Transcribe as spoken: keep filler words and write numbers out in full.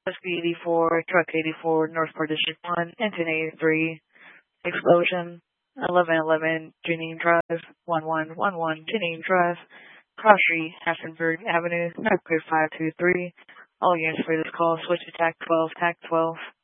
Husky eighty-four, Truck eighty-four, Northport District one, Engine eighty-three, Explosion, eleven eleven, Janine Drive, one one one one, Janine Drive, Cross Street, Hafenburg Avenue, North Clear five two three. All units for this call, switch to T A C twelve, T A C twelve.